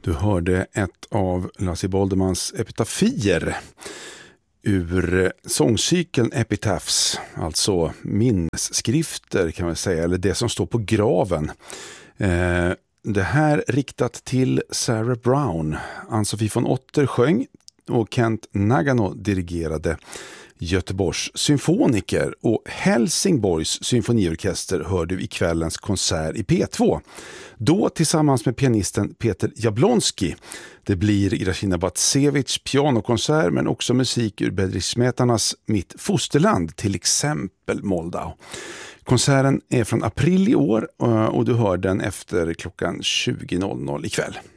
Du hörde ett av Lassie Boldemans epitafier ur sångcykeln Epitaphs, alltså minnesskrifter kan man säga, eller det som står på graven. Det här riktat till Sarah Brown. Ann-Sofie von Otter sjöng och Kent Nagano dirigerade. Göteborgs symfoniker och Helsingborgs symfoniorkester hörde i kvällens konsert i P2. Då tillsammans med pianisten Peter Jablonski. Det blir Irasina Batsevich pianokonsert men också musik ur Bedřich Smetanas Mitt fosterland, till exempel Moldau. Konserten är från april i år och du hör den efter klockan 20.00 ikväll.